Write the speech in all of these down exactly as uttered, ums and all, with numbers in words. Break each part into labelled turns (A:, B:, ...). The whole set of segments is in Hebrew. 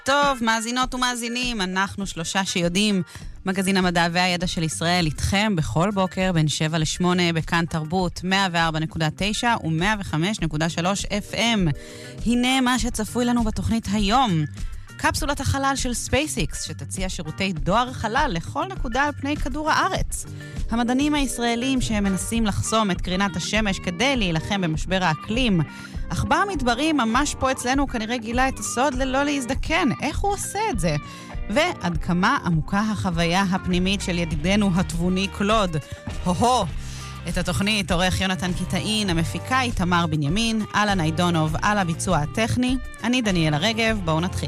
A: טוב, מאזינות ומאזינים, אנחנו שלושה שיודעים, מגזין המדע והידע של ישראל איתכם בכל בוקר בין שבע לשמונה בכאן תרבות מאה וארבע נקודה תשע ו-מאה וחמש נקודה שלוש אף אם. הנה מה שצפוי לנו בתוכנית היום. קפסולת החלל של ספייסיקס, שתציע שירותי דואר חלל לכל נקודה על פני כדור הארץ. המדענים הישראלים שמנסים לחסום את קרינת השמש כדי להילחם במשבר האקלים. עכבר מדברי ממש פה אצלנו כנראה גילה את הסוד ללא להזדקן. איך הוא עושה את זה? ועד כמה עמוקה החוויה הפנימית של ידידנו התבוני קלוד. הו-הו! את התוכנית עורך יונתן קיטאין, המפיקה היא תמר בנימין, אלן איידונוב על הביצוע הטכני. אני דניאלה רגב, בואו נתחיל.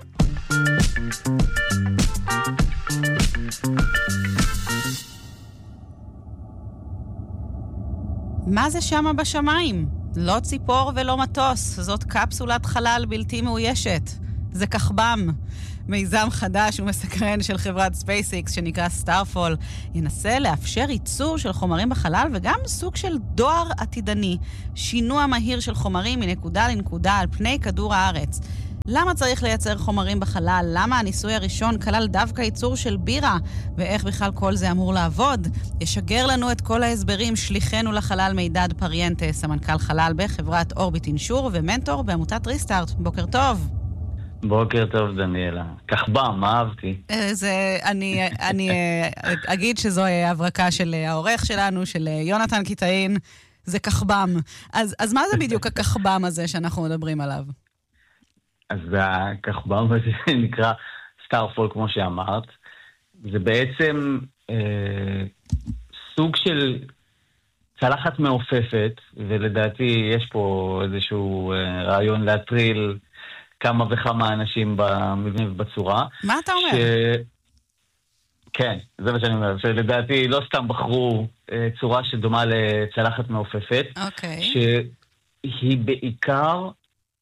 A: מה זה שמה בשמיים? לא ציפור ולא מטוס, זאת קפסולת חלל בלתי מאוישת. זה כחב"ם. מיזם חדש ומסקרן של חברת ספייסיקס שנקרא סטארפול ינסה לאפשר ייצור של חומרים בחלל וגם סוג של דואר עתידני, שינוע מהיר של חומרים מנקודה לנקודה על פני כדור הארץ. למה צריך לייצר חומרים בחלל? למה הניסוי הראשון כלל דווקא ייצור של בירה? ואיך בכלל כל זה אמור לעבוד? ישגר לנו את כל ההסברים שליחנו לחלל מידד פריאנטס, המנכ"ל חלל בחברת אורביט אינשור ומנטור בעמותת ריסטארט. בוקר טוב.
B: בוקר טוב דניאלה. כחב"ם, מה אהבתי?
A: זה, אני, אני אגיד שזו הברקה של העורך שלנו, של יונתן קיטאין. זה כחב"ם. אז, אז מה זה בדיוק הכחב"ם הזה שאנחנו מדברים עליו?
B: אז הכחב"ם הזה נקרא סטארפול, כמו שאמרת. זה בעצם אה, סוג של צלחת מעופפת, ולדעתי יש פה איזשהו אה, רעיון להטריל כמה וכמה אנשים במבנה ובצורה.
A: מה אתה אומר? ש...
B: כן, זה מה שאני אומר. שלדעתי לא סתם בחרו אה, צורה שדומה לצלחת מעופפת.
A: אוקיי.
B: שהיא בעיקר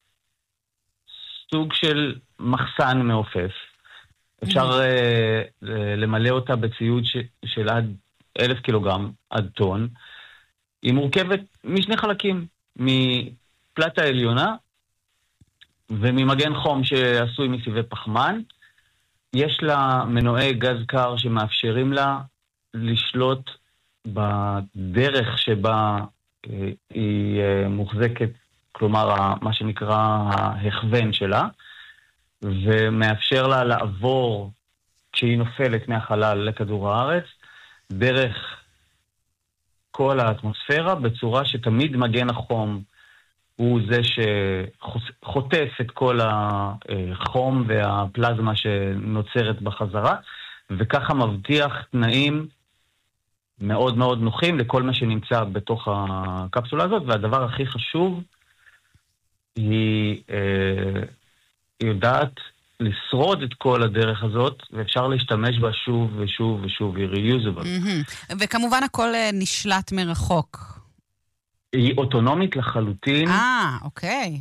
B: סוג של מחסן מעופף. אפשר uh, למלא אותה בציוד ש, של עד אלף קילוגרם, עד טון. היא מורכבת משני חלקים, מפלטה עליונה וממגן חום שעשוי מסיבי פחמן. יש לה מנועי גז קר שמאפשרים לה לשלוט בדרך שבה uh, היא uh, מוחזקת, כלומר, מה שנקרא ההכוון שלה, ומאפשר לה לעבור, כשהיא נופלת מהחלל לכדור הארץ, דרך כל האטמוספירה, בצורה שתמיד מגן החום הוא זה שחוטף את כל החום והפלזמה שנוצרת בחזרה, וככה מבטיח תנאים מאוד מאוד נוחים לכל מה שנמצא בתוך הקפסולה הזאת, והדבר הכי חשוב, היא אה, יודעת לשרוד את כל הדרך הזאת, ואפשר להשתמש בה שוב ושוב ושוב, היא reusable.
A: Mm-hmm. וכמובן הכל נשלט מרחוק.
B: היא אוטונומית לחלוטין.
A: אה, אוקיי.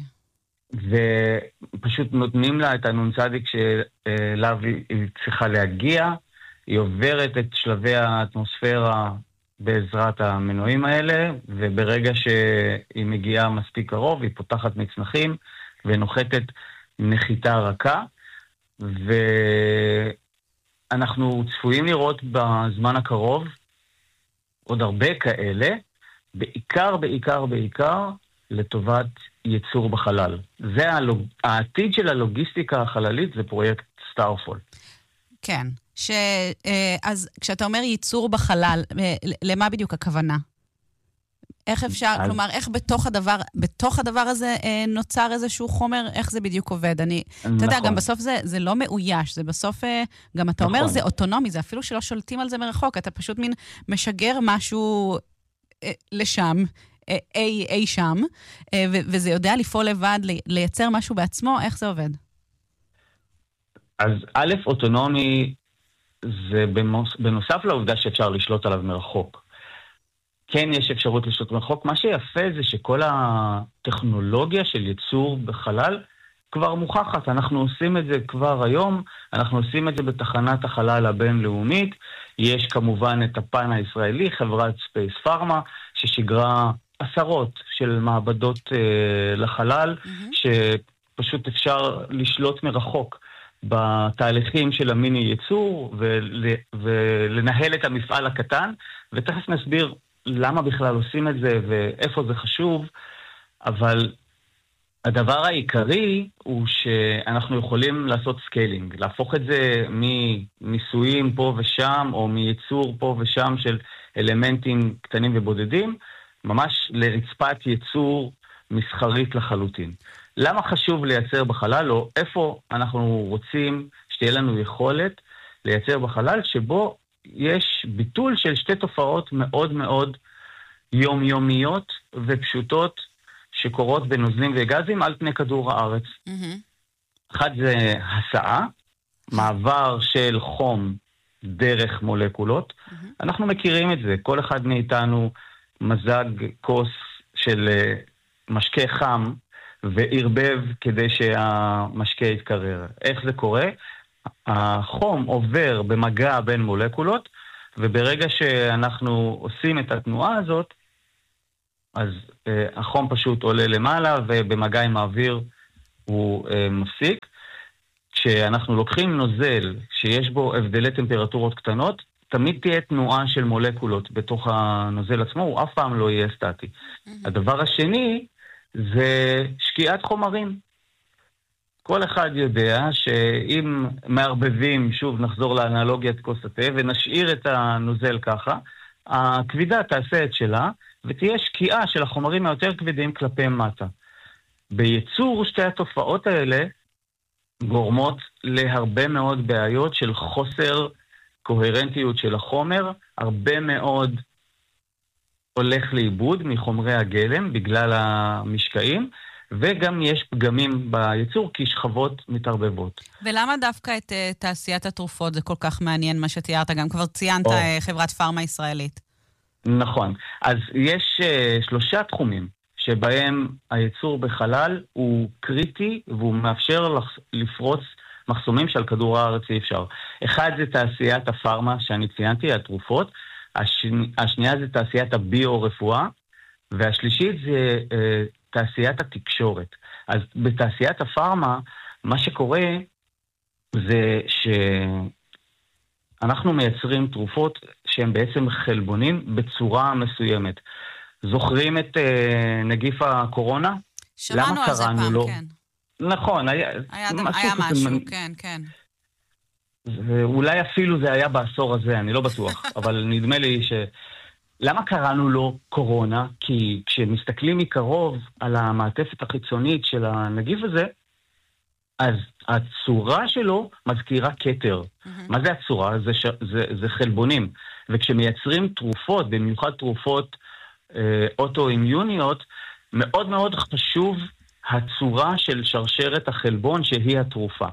B: ופשוט נותנים לה את הנונצדיק שאליו היא צריכה להגיע, היא עוברת את שלבי האטמוספירה בעזרת המנועים האלה, וברגע שהיא מגיעה מספיק קרוב, היא פותחת מצנחים ונוחתת נחיתה רכה, ואנחנו צפויים לראות בזמן הקרוב עוד הרבה כאלה, בעיקר, בעיקר, בעיקר לטובת ייצור בחלל. זה הלוג... העתיד של הלוגיסטיקה החללית, זה פרויקט סטארפול.
A: כן. ש, אז כשאתה אומר ייצור בחלל, למה בדיוק הכוונה? איך אפשר, אז... כלומר, איך בתוך הדבר, בתוך הדבר הזה נוצר איזשהו חומר, איך זה בדיוק עובד? אני, נכון. אתה יודע, גם בסוף זה, זה לא מאויש, זה בסוף, גם אתה נכון. אומר, זה אוטונומי, זה אפילו שלא שולטים על זה מרחוק, אתה פשוט מין משגר משהו לשם, אי, אי שם, ו, וזה יודע לפעול לבד, לייצר משהו בעצמו, איך זה עובד?
B: אז א', אוטונומי, זה בנוסף לעובדה שאפשר לשלוט עליו מרחוק. כן, יש אפשרות לשלוט מרחוק. מה שיפה זה שכל הטכנולוגיה של ייצור בחלל כבר מוכחת. אנחנו עושים את זה כבר היום, אנחנו עושים את זה בתחנת החלל הבינלאומית. יש כמובן את הפן הישראלי, חברת ספייס פארמה, ששגרה עשרות של מעבדות אה, לחלל, mm-hmm. שפשוט אפשר לשלוט מרחוק. בתהליכים של המיני ייצור, ול, ולנהל את המפעל הקטן, ותכף נסביר למה בכלל עושים את זה, ואיפה זה חשוב, אבל הדבר העיקרי הוא שאנחנו יכולים לעשות סקיילינג, להפוך את זה מניסויים פה ושם, או מייצור פה ושם של אלמנטים קטנים ובודדים, ממש לרצפת ייצור מסחרית לחלוטין. למה חשוב לייצר בחלל, או איפה אנחנו רוצים שתהיה לנו יכולת לייצר בחלל, שבו יש ביטול של שתי תופעות מאוד מאוד יומיומיות ופשוטות, שקורות בנוזלים וגזים על פני כדור הארץ. Mm-hmm. אחד זה הסעה, מעבר של חום דרך מולקולות. Mm-hmm. אנחנו מכירים את זה, כל אחד מאיתנו מזג כוס של משקה חם, וערבב כדי שהמשקה יתקרר. איך זה קורה? החום עובר במגע בין מולקולות, וברגע שאנחנו עושים את התנועה הזאת, אז uh, החום פשוט עולה למעלה, ובמגע עם האוויר הוא uh, מפסיק. כשאנחנו לוקחים נוזל שיש בו הבדלי טמפרטורות קטנות, תמיד תהיה תנועה של מולקולות בתוך הנוזל עצמו, הוא אף פעם לא יהיה סטטי. Mm-hmm. הדבר השני זה שקיעת חומרים. כל אחד יודע שאם מערבבים, שוב נחזור לאנלוגיית כוס התה, ונשאיר את הנוזל ככה, הכבידה תעשה את שלה, ותהיה שקיעה של החומרים היותר כבדים כלפי מטה. בייצור שתי התופעות האלה גורמות להרבה מאוד בעיות של חוסר קוהרנטיות של החומר, הרבה מאוד הולך לאיבוד מחומרי הגלם בגלל המשקעים, וגם יש פגמים בייצור כי שכבות מתערבבות.
A: ולמה דווקא את uh, תעשיית התרופות זה כל כך מעניין מה שתיארת? גם כבר ציינת oh. uh, חברת פארמה ישראלית.
B: נכון. אז יש uh, שלושה תחומים שבהם הייצור בחלל הוא קריטי, והוא מאפשר לפרוץ מחסומים שעל כדור הארץ אי אפשר. אחד זה תעשיית הפארמה שאני ציינתי, התרופות, השני, השנייה זה תעשיית הביו-רפואה, והשלישית זה אה, תעשיית התקשורת. אז בתעשיית הפארמה, מה שקורה זה שאנחנו מייצרים תרופות שהן בעצם חלבונים בצורה מסוימת. זוכרים את אה, נגיף הקורונה?
A: שמענו על זה פעם, לו? כן.
B: נכון, היה,
A: היה, משהו, היה משהו כזה, כן, כן.
B: אולי אפילו זה היה בעשור הזה, אני לא בטוח, אבל נדמה לי ש... למה קראנו לו קורונה? כי כשמסתכלים מקרוב על המעטפת החיצונית של הנגיף הזה, אז הצורה שלו מזכירה כתר. Mm-hmm. מה זה הצורה? זה, ש... זה, זה חלבונים. וכשמייצרים תרופות, במיוחד תרופות אה, אוטואימיוניות, מאוד מאוד חשוב הצורה של שרשרת החלבון שהיא התרופה.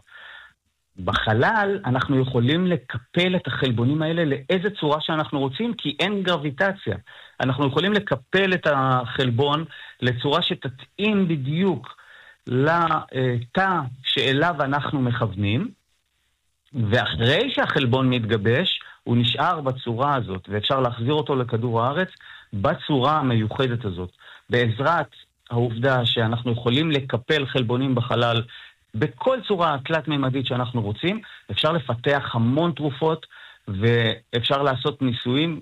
B: בחלל אנחנו יכולים לקפל את החלבונים האלה לאיזה צורה שאנחנו רוצים, כי אין גרביטציה. אנחנו יכולים לקפל את החלבון לצורה שתתאים בדיוק לתא שאליו אנחנו מכוונים, ואחרי שהחלבון מתגבש, הוא נשאר בצורה הזאת, ואפשר להחזיר אותו לכדור הארץ בצורה המיוחדת הזאת. בעזרת העובדה שאנחנו יכולים לקפל חלבונים בחלל בכל צורה תלת-ממדית שאנחנו רוצים, אפשר לפתח המון תרופות, ואפשר לעשות ניסויים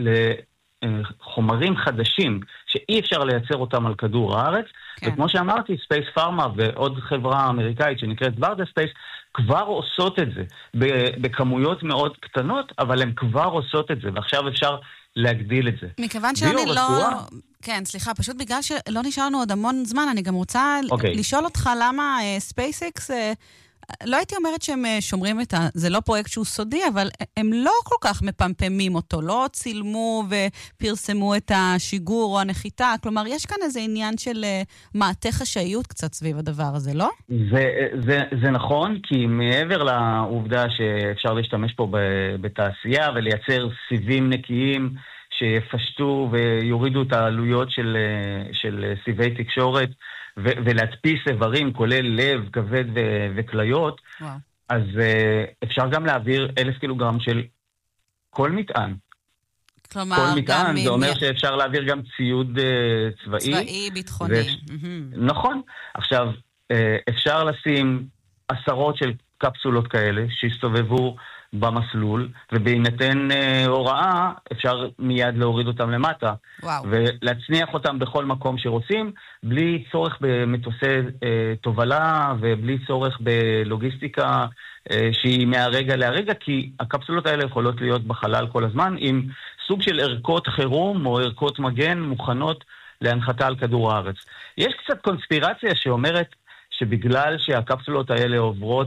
B: לחומרים חדשים, שאי אפשר לייצר אותם על כדור הארץ, כן. וכמו שאמרתי, ספייס פארמה ועוד חברה אמריקאית שנקראת ורדה ספייס, כבר עושות את זה, בכמויות מאוד קטנות, אבל הן כבר עושות את זה, ועכשיו אפשר להגדיל את זה.
A: מכיוון שאני לא... כן, סליחה, פשוט בגלל שלא נשאר לנו עוד המון זמן, אני גם רוצה okay. לשאול אותך למה ספייסיקס, uh, uh, לא הייתי אומרת שהם uh, שומרים את ה... זה לא פרויקט שהוא סודי, אבל הם לא כל כך מפמפמים אותו, לא צילמו ופרסמו את השיגור או הנחיתה, כלומר, יש כאן איזה עניין של uh, מעטה חשאיות קצת סביב הדבר הזה, לא?
B: זה, זה, זה נכון, כי מעבר לעובדה שאפשר להשתמש פה בתעשייה ולייצר סיבים נקיים, שיפשטו ויורידו את העלויות של, של סיבי תקשורת, ו, ולהדפיס איברים, כולל לב, כבד ו, וכליות, וואו. אז אפשר גם להעביר אלף קילוגרם של כל מטען.
A: כלומר,
B: כל מטען, זה אומר
A: מ...
B: שאפשר להעביר גם ציוד צבאי.
A: צבאי, ביטחוני.
B: ו... Mm-hmm. נכון. עכשיו, אפשר לשים עשרות של קפסולות כאלה שיסתובבו במסלול, ובהינתן אה, הוראה אפשר מיד להוריד אותם למטה.
A: וואו.
B: ולהצניח אותם בכל מקום שרוצים, בלי צורך במטוסי אה, תובלה, ובלי צורך בלוגיסטיקה אה, שהיא מהרגע להרגע, כי הקפסולות האלה יכולות להיות בחלל כל הזמן, עם סוג של ערכות חירום או ערכות מגן מוכנות להנחתה על כדור הארץ. יש קצת קונספירציה שאומרת שבגלל שהקפסולות האלה עוברות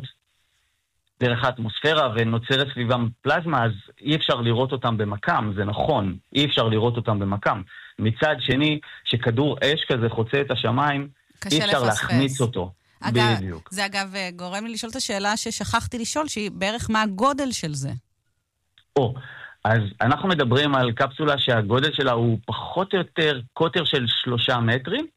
B: דרך האטמוספירה ונוצרת סביבם פלזמה, אז אי אפשר לראות אותם במקם, זה נכון, אי אפשר לראות אותם במקם. מצד שני, שכדור אש כזה חוצה את השמיים, אי אפשר לפספס. להחמיץ אותו.
A: אגב,
B: בדיוק.
A: זה אגב גורם לי לשאול את השאלה ששכחתי לשאול, שהיא בערך מה הגודל של זה.
B: או, אז אנחנו מדברים על קפסולה שהגודל שלה הוא פחות או יותר קוטר של שלושה מטרים,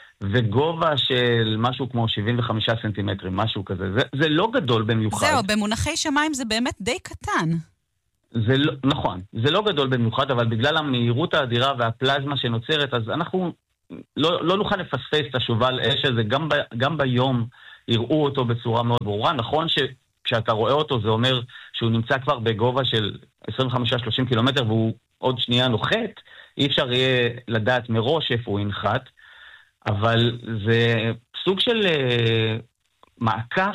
B: וגובה של משהו כמו שבעים וחמישה סנטימטרים, משהו כזה. זה, זה לא גדול במיוחד.
A: זהו, במונחי שמיים זה באמת די קטן.
B: זה לא, נכון, זה לא גדול במיוחד, אבל בגלל המהירות האדירה והפלזמה שנוצרת, אז אנחנו לא, לא נוכל לפספס את השובל אש הזה, גם, ב, גם ביום יראו אותו בצורה מאוד ברורה. נכון שכשאתה רואה אותו זה אומר שהוא נמצא כבר בגובה של עשרים וחמישה עד שלושים קילומטר, והוא עוד שנייה נוחת, אי אפשר יהיה לדעת מראש איפה הוא ינחת, אבל זה סוג של uh, מעקף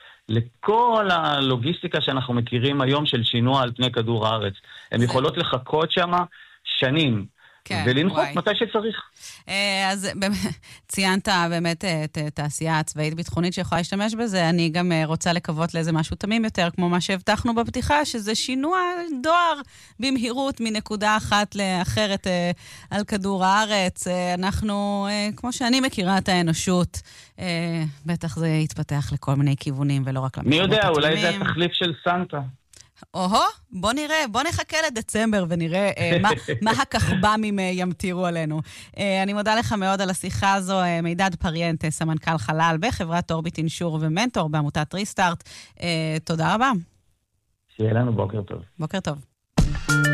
B: לכל הלוגיסטיקה שאנחנו מכירים היום של שינוע על פני כדור הארץ. הן יכולות לחכות שם שנים, כן, ולנחות וואי. מתי שצריך.
A: אז ציינת באמת את התעשייה הצבאית ביטחונית שיכולה להשתמש בזה. אני גם רוצה לקוות לאיזה משהו תמים יותר, כמו מה שהבטחנו בפתיחה, שזה שינוע דואר במהירות מנקודה אחת לאחרת על כדור הארץ. אנחנו, כמו שאני מכירה את האנושות, בטח זה יתפתח לכל מיני כיוונים ולא רק למקומות התמימים.
B: מי יודע, אולי זה התחליף של סנטה.
A: או-הו, בוא נראה, בוא נחכה לדצמבר ונראה אה, מה, מה הכחב"מים אה, ימטירו עלינו. אה, אני מודה לך מאוד על השיחה הזו. אה, מידד פריאנט, סמנכ"ל חלל בחברת אורביט אינשור ומנטור בעמותת ריסטארט. אה, תודה רבה.
B: שיהיה לנו בוקר טוב.
A: בוקר טוב.